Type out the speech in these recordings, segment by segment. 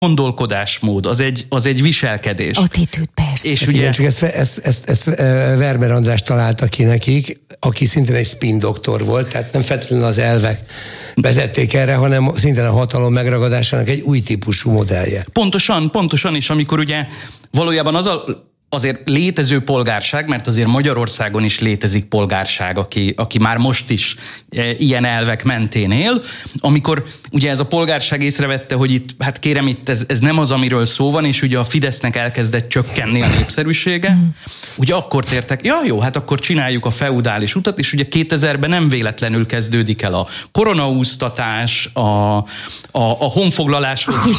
gondolkodásmód, az egy viselkedés. Attitűd, persze. És hát ugye... igen, csak ezt Vermer András találta ki nekik, aki szintén egy spin doktor volt, tehát nem feltétlenül az elvek vezették erre, hanem szintén a hatalom megragadásának egy új típusú modellje. Pontosan, és amikor ugye valójában azért létező polgárság, mert azért Magyarországon is létezik polgárság, aki már most is ilyen elvek mentén él, amikor ugye ez a polgárság észrevette, hogy itt, hát kérem, itt ez nem az, amiről szó van, és ugye a Fidesznek elkezdett csökkenni a népszerűsége, ugye akkor tértek, jó, hát akkor csináljuk a feudális utat, és ugye 2000-ben nem véletlenül kezdődik el a koronaúztatás, a honfoglaláshoz a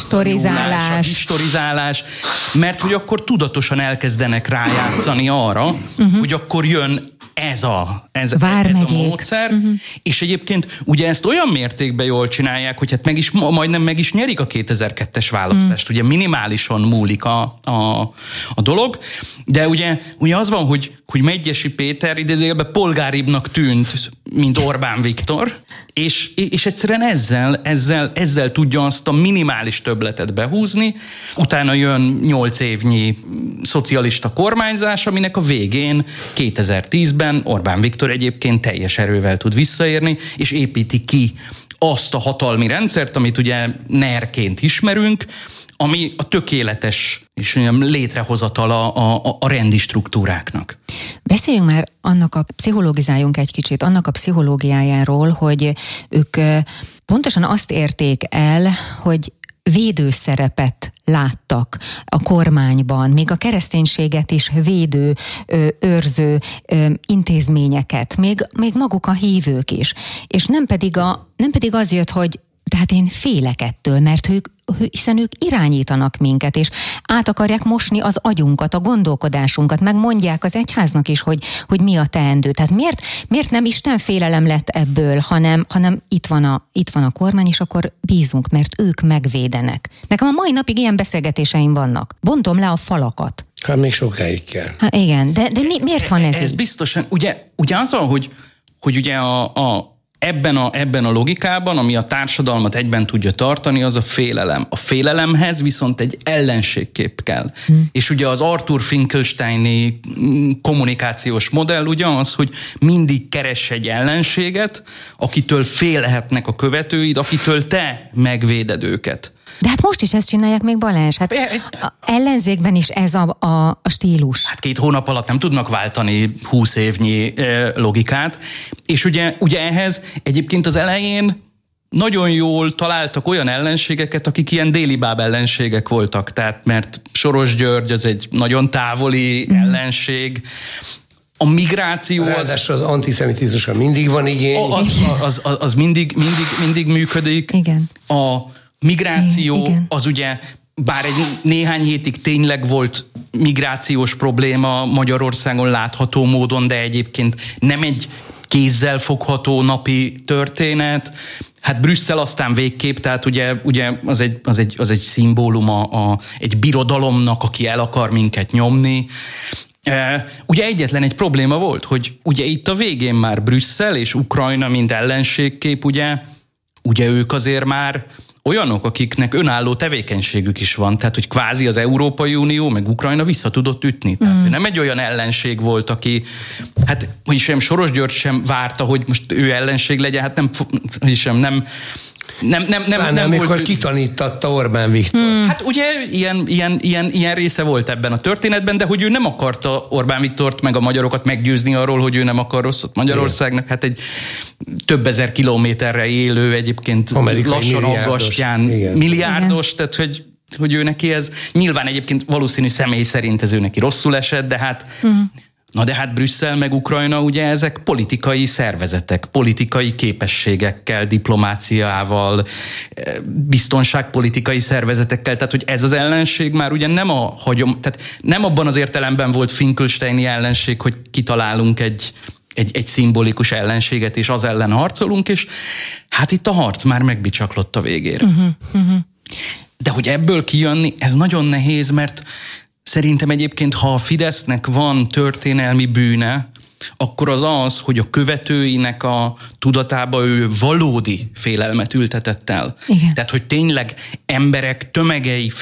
historizálás, mert hogy akkor tudatosan elkezdenek rájátszani arra, hogy akkor jön ez a módszer, és egyébként ugye ezt olyan mértékben jól csinálják, hogy hát majdnem meg is nyerik a 2002-es választást, ugye minimálisan múlik a dolog, de ugye az van, hogy Medgyessy Péter idézőjelben polgáribbnak tűnt, mint Orbán Viktor, és egyszerűen ezzel tudja azt a minimális többletet behúzni, utána jön 8 évnyi szocialista kormányzás, aminek a végén 2010-ben Orbán Viktor egyébként teljes erővel tud visszaérni, és építi ki azt a hatalmi rendszert, amit ugye NER-ként ismerünk, ami a tökéletes és létrehozatala a rendi struktúráknak. Beszéljünk már pszichológizáljunk egy kicsit annak a pszichológiájáról, hogy ők pontosan azt érték el, hogy védőszerepet láttak a kormányban, még a kereszténységet is védő, őrző intézményeket, még maguk a hívők is. És nem pedig az jött, hogy tehát én félek ettől, mert hiszen ők irányítanak minket, és át akarják mosni az agyunkat, a gondolkodásunkat, meg mondják az egyháznak is, hogy mi a teendő. Tehát miért nem Isten félelem lett ebből, hanem itt van a kormány, és akkor bízunk, mert ők megvédenek. Nekem a mai napig ilyen beszélgetéseim vannak. Bontom le a falakat. Hát még sokáig kell. Hát igen, de miért van ez? Ez biztosan, ugye az, hogy ugye ebben a logikában, ami a társadalmat egyben tudja tartani, az a félelem. A félelemhez viszont egy ellenségkép kell. És ugye az Arthur Finkelsteini kommunikációs modell ugye az, hogy mindig keress egy ellenséget, akitől félhetnek a követőid, akitől te megvéded őket. De hát most is ezt csinálják még, Balázs. Hát ellenzékben is ez a stílus. Hát 2 hónap alatt nem tudnak váltani 20 évnyi logikát. És ugye ehhez egyébként az elején nagyon jól találtak olyan ellenségeket, akik ilyen délibáb ellenségek voltak. Tehát mert Soros György az egy nagyon távoli ellenség. A migráció ráadásul az antiszemitizmusra mindig van igény. Az mindig működik. Igen. A migráció az ugye, bár egy néhány hétig tényleg volt migrációs probléma Magyarországon látható módon, de egyébként nem egy kézzel fogható napi történet. Hát Brüsszel aztán végképp, tehát ugye az egy szimbóluma egy birodalomnak, aki el akar minket nyomni. Ugye egyetlen egy probléma volt, hogy ugye itt a végén már Brüsszel és Ukrajna mint ellenségkép, ugye ők azért már olyanok, akiknek önálló tevékenységük is van, tehát hogy kvázi az Európai Unió meg Ukrajna vissza tudott ütni. Tehát nem egy olyan ellenség volt, aki, hát sem Soros György sem várta, hogy most ő ellenség legyen, hát nem amikor volt, kitanítatta Orbán Viktor. Hát ugye ilyen része volt ebben a történetben, de hogy ő nem akarta Orbán Viktort meg a magyarokat meggyőzni arról, hogy ő nem akar rosszat Magyarországnak. Hát egy több ezer kilométerre élő, egyébként amerikai lassan aggastyán milliárdos, tehát hogy ő neki ez nyilván egyébként valószínű személy szerint ez ő neki rosszul esett, de hát na de hát Brüsszel meg Ukrajna, ugye ezek politikai szervezetek, politikai képességekkel, diplomáciával, biztonságpolitikai szervezetekkel, tehát hogy ez az ellenség már ugye tehát nem abban az értelemben volt Finkelsteini ellenség, hogy kitalálunk egy szimbolikus ellenséget, és az ellen harcolunk, és hát itt a harc már megbicsaklott a végére. De hogy ebből kijönni, ez nagyon nehéz, mert szerintem egyébként, ha a Fidesznek van történelmi bűne, akkor az az, hogy a követőinek a tudatába ő valódi félelmet ültetett el. Igen. Tehát, hogy tényleg emberek tömegei